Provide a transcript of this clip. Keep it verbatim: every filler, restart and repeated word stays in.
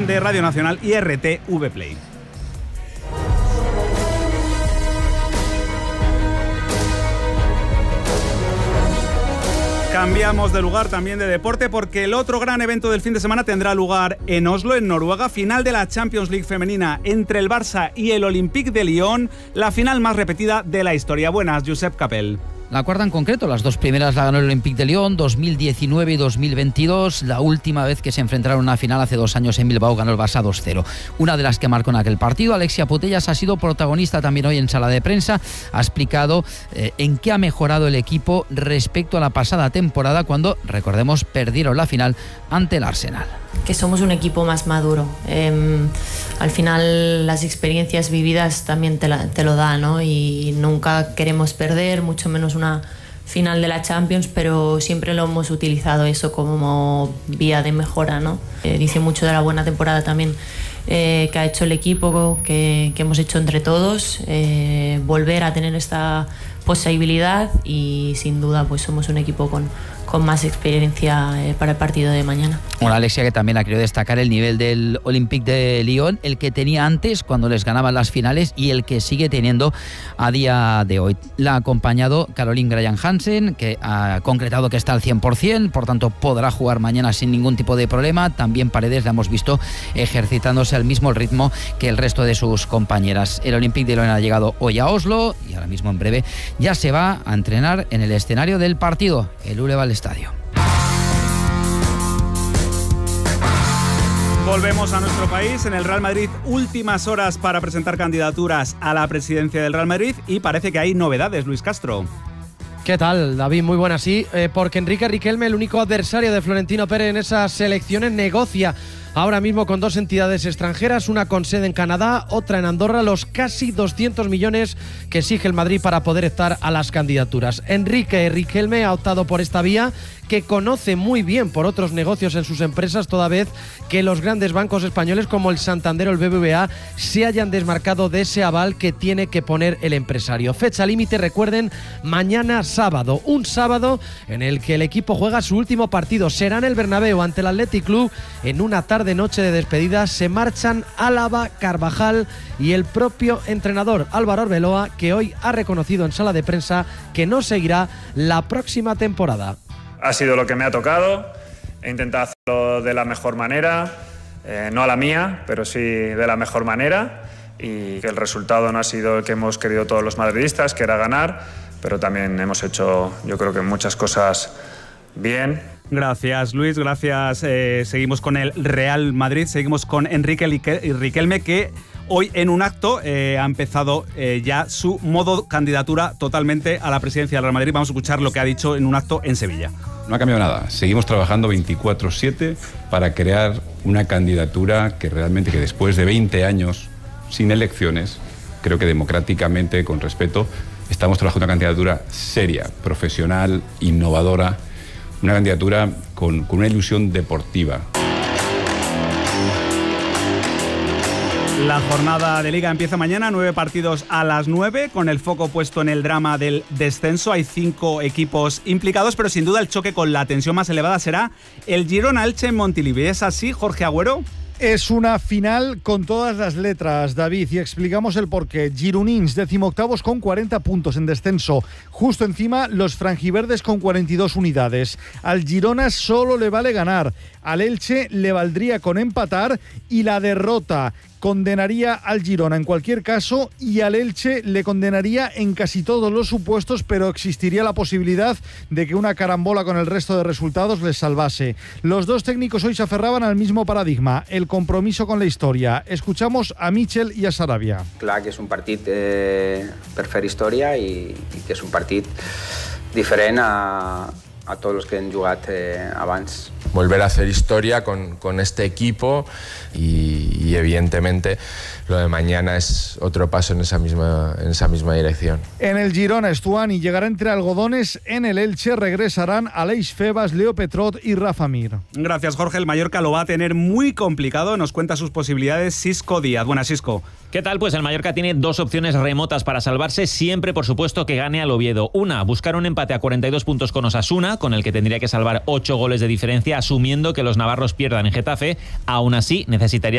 de Radio Nacional y R T V Play. Cambiamos de lugar, también de deporte, porque el otro gran evento del fin de semana tendrá lugar en Oslo, en Noruega. Final de la Champions League femenina entre el Barça y el Olympique de Lyon, la final más repetida de la historia. Buenas, Josep Capel. La cuarta en concreto, las dos primeras la ganó el Olympique de Lyon, dos mil diecinueve y dos mil veintidós. La última vez que se enfrentaron a una final hace dos años en Bilbao ganó el Barça dos cero. Una de las que marcó en aquel partido, Alexia Putellas, ha sido protagonista también hoy en sala de prensa. Ha explicado eh, en qué ha mejorado el equipo respecto a la pasada temporada cuando, recordemos, perdieron la final ante el Arsenal. Que somos un equipo más maduro. Eh, al final las experiencias vividas también te, la, te lo dan, ¿no? Y nunca queremos perder, mucho menos una final de la Champions, pero siempre lo hemos utilizado eso como vía de mejora, ¿no? Eh, dice mucho de la buena temporada también eh, que ha hecho el equipo, que, que hemos hecho entre todos, eh, volver a tener esta posibilidad y sin duda pues somos un equipo con con más experiencia eh, para el partido de mañana. Una Alexia que también ha querido destacar el nivel del Olympique de Lyon, el que tenía antes cuando les ganaban las finales y el que sigue teniendo a día de hoy. La ha acompañado Caroline Graham-Hansen, que ha concretado que está al cien por ciento, por tanto podrá jugar mañana sin ningún tipo de problema. También Paredes la hemos visto ejercitándose al mismo ritmo que el resto de sus compañeras. El Olympique de Lyon ha llegado hoy a Oslo y ahora mismo en breve ya se va a entrenar en el escenario del partido, el Uleval Estadio. Volvemos a nuestro país. En el Real Madrid, últimas horas para presentar candidaturas a la presidencia del Real Madrid y parece que hay novedades, Luis Castro. ¿Qué tal, David? Muy buena, sí, eh, porque Enrique Riquelme, el único adversario de Florentino Pérez en esas elecciones, negocia ahora mismo con dos entidades extranjeras, una con sede en Canadá, otra en Andorra, los casi doscientos millones que exige el Madrid para poder estar a las candidaturas. Enrique Riquelme ha optado por esta vía, que conoce muy bien por otros negocios en sus empresas, toda vez que los grandes bancos españoles como el Santander o el B B V A se hayan desmarcado de ese aval que tiene que poner el empresario. Fecha límite, recuerden, mañana sábado, un sábado en el que el equipo juega su último partido. Será en el Bernabéu ante el Athletic Club en una tarde noche de despedida. Se marchan Álava, Carvajal y el propio entrenador Álvaro Arbeloa, que hoy ha reconocido en sala de prensa que no seguirá la próxima temporada. Ha sido lo que me ha tocado, he intentado hacerlo de la mejor manera, eh, no a la mía, pero sí de la mejor manera, y que el resultado no ha sido el que hemos querido todos los madridistas, que era ganar, pero también hemos hecho, yo creo que muchas cosas bien. Gracias, Luis, gracias. Eh, seguimos con el Real Madrid, seguimos con Enrique Riquelme, que hoy en un acto eh, ha empezado eh, ya su modo candidatura totalmente a la presidencia del Real Madrid. Vamos a escuchar lo que ha dicho en un acto en Sevilla. No ha cambiado nada. Seguimos trabajando veinticuatro siete para crear una candidatura que realmente, que después de veinte años sin elecciones, creo que democráticamente, con respeto, estamos trabajando una candidatura seria, profesional, innovadora, una candidatura con, con una ilusión deportiva. La jornada de Liga empieza mañana, nueve partidos a las nueve, con el foco puesto en el drama del descenso. Hay cinco equipos implicados, pero sin duda el choque con la tensión más elevada será el Girona-Elche en Montilivi. ¿Es así, Jorge Agüero? Es una final con todas las letras, David, y explicamos el porqué. Gironins, decimoctavos con cuarenta puntos en descenso. Justo encima, los franjiverdes con cuarenta y dos unidades. Al Girona solo le vale ganar. Al Elche le valdría con empatar y la derrota condenaría al Girona en cualquier caso y al Elche le condenaría en casi todos los supuestos, pero existiría la posibilidad de que una carambola con el resto de resultados les salvase. Los dos técnicos hoy se aferraban al mismo paradigma, el compromiso con la historia. Escuchamos a Michel i a Sarabia. Clar que és un partit eh, per fer història i, i que és un partit diferent a, a tots els que han jugat eh, abans. Volver a hacer historia con, con este equipo y, y evidentemente lo de mañana es otro paso en esa misma, en esa misma dirección. En el Girona, Estuani llegará entre algodones. En el Elche regresarán Aleix Febas, Leo Petrot y Rafa Mir. Gracias, Jorge. El Mallorca lo va a tener muy complicado. Nos cuenta sus posibilidades Xisco Díaz. Buenas, Xisco. ¿Qué tal? Pues el Mallorca tiene dos opciones remotas para salvarse, siempre por supuesto que gane al Oviedo. Una, buscar un empate a cuarenta y dos puntos con Osasuna, con el que tendría que salvar ocho goles de diferencia, asumiendo que los navarros pierdan en Getafe. Aún así necesitaría